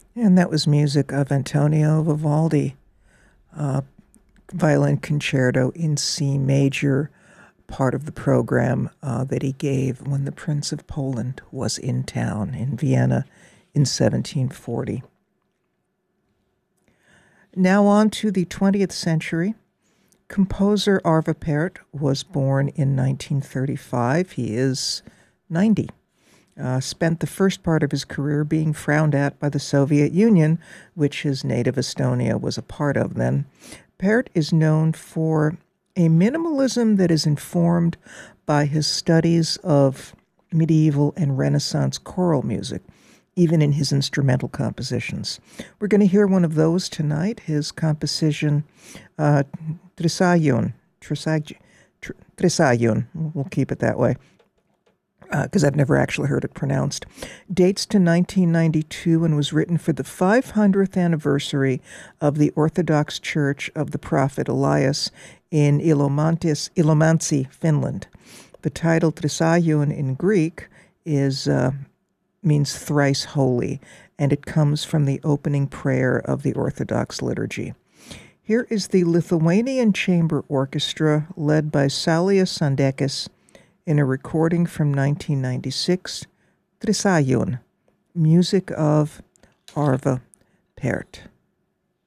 And that was music of Antonio Vivaldi, uh, violin concerto in C major, part of the program that he gave when the Prince of Poland was in town in Vienna in 1740. Now on to the 20th century. Composer Arvo Pärt was born in 1935. He is 90. Spent the first part of his career being frowned at by the Soviet Union, which his native Estonia was a part of then. Pärt is known for a minimalism that is informed by his studies of medieval and Renaissance choral music, even in his instrumental compositions. We're going to hear one of those tonight, his composition, Trisayun. Trisayun. We'll keep it that way, because I've never actually heard it pronounced. Dates to 1992 and was written for the 500th anniversary of the Orthodox Church of the Prophet Elias in Ilomantsi, Finland. The title Trisayun in Greek means thrice holy, and it comes from the opening prayer of the Orthodox liturgy. Here is the Lithuanian Chamber Orchestra led by Saulija Sandekis in a recording from 1996, Trisayun, music of Arvo Pärt.